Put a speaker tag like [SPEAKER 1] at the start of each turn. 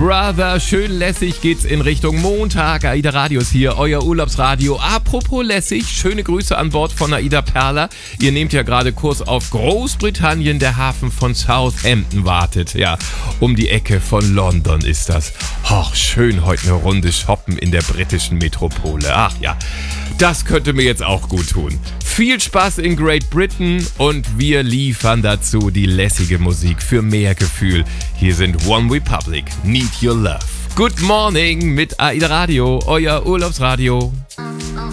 [SPEAKER 1] Brother, schön lässig geht's in Richtung Montag. AIDA Radio ist hier, euer Urlaubsradio. Apropos lässig, schöne Grüße an Bord von AIDA Perla. Ihr nehmt ja gerade Kurs auf Großbritannien, der Hafen von Southampton wartet. Ja, um die Ecke von London ist das. Och, schön heute eine Runde shoppen in der britischen Metropole. Ach ja, das könnte mir jetzt auch gut tun. Viel Spaß in Great Britain und wir liefern dazu die lässige Musik für mehr Gefühl. Hier sind One Republic, Need Your Love. Good morning mit AIDA Radio, euer Urlaubsradio.